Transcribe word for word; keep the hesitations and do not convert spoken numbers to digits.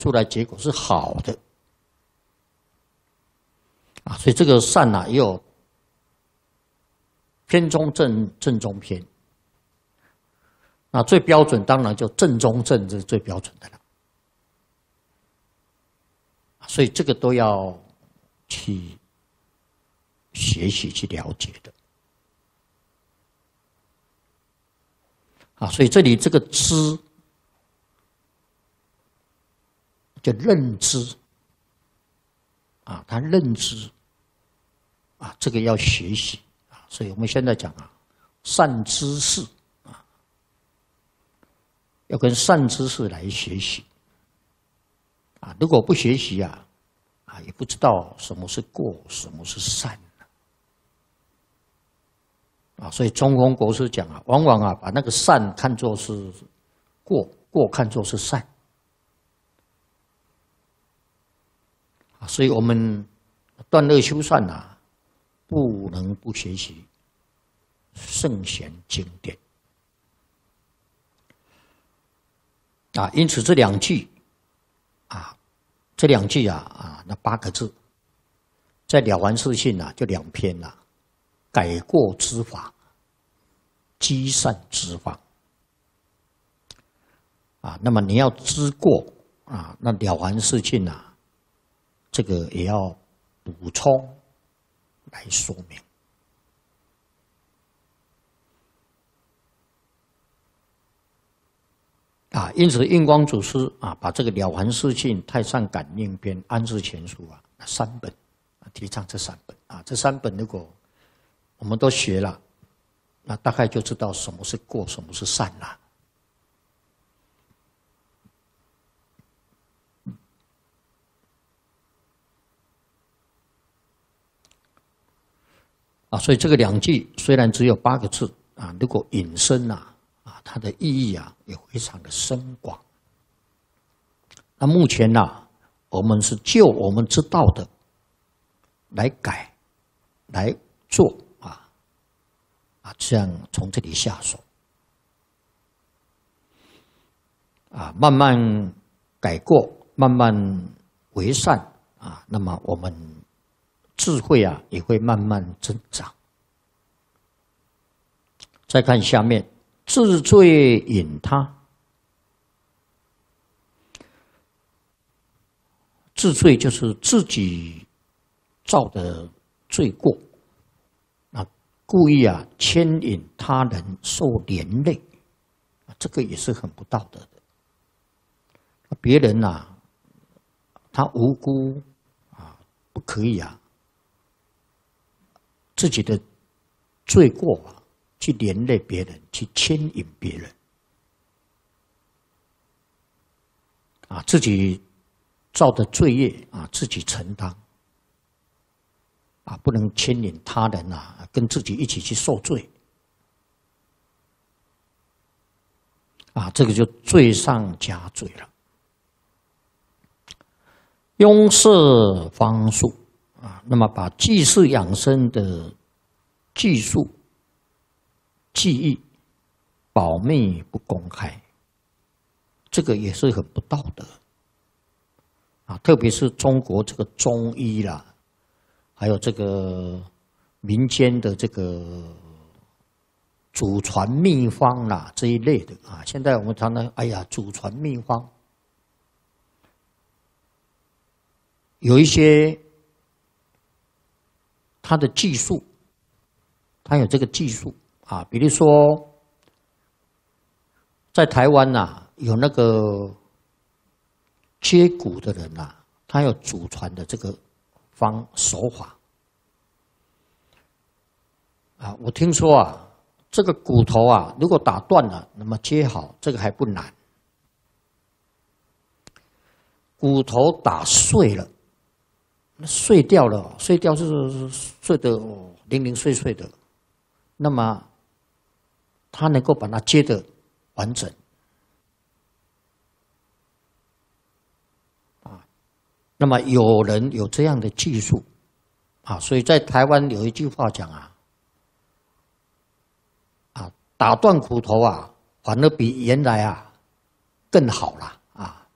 出来结果是好的啊，所以这个善啊也有偏中正正中偏。那最标准当然就正中正，这是最标准的了。所以这个都要去学习去了解的。啊，所以这里这个知，就认知，啊，他认知，啊，这个要学习啊。所以我们现在讲啊，善知识啊，要跟善知识来学习。啊，如果不学习啊，啊，也不知道什么是过，什么是善。啊，所以中庸国师讲啊，往往啊把那个善看作是过，过看作是善。啊，所以我们断恶修善啊，不能不学习圣贤经典。啊，因此这两句啊，这两句啊啊，那八个字，在《了凡四训》啊，就两篇呐、啊。改过之法，积善之法啊。那么你要知过啊，那了凡四训啊，这个也要补充来说明啊。因此，印光祖师啊，把这个了凡四训、太上感应篇、安世全书啊三本啊，提倡这三本啊。这三本如果我们都学了，那大概就知道什么是过，什么是善了。啊，所以这个两句虽然只有八个字啊，如果引申啊，啊，它的意义啊也非常的深广。那目前呢、啊，我们是就我们知道的来改，来做。啊，这样从这里下手，啊，慢慢改过，慢慢为善啊，那么我们智慧啊也会慢慢增长。再看下面，治罪引他，治罪就是自己造的罪过。故意啊牵引他人受连累，这个也是很不道德的。别人呐、啊，他无辜啊，不可以啊，自己的罪过啊，去连累别人，去牵引别人，啊，自己造的罪业啊，自己承担。啊，不能牵引他人啊，跟自己一起去受罪。啊，这个就罪上加罪了。庸设方术啊，那么把济世养生的技术、技艺保密不公开，这个也是很不道德。啊，特别是中国这个中医啦。还有这个民间的这个祖传秘方啦这一类的啊，现在我们常常哎呀，祖传秘方有一些它的技术，它有这个技术啊，比如说在台湾呐、啊，有那个接骨的人呐、啊，他有祖传的这个方手法啊，我听说啊，这个骨头啊，如果打断了，那么接好，这个还不难。骨头打碎了，碎掉了，碎掉是碎的零零碎碎的，那么他能够把它接得完整啊。那么有人有这样的技术啊，所以在台湾有一句话讲啊，啊，打断骨头啊，反而比原来啊更好了。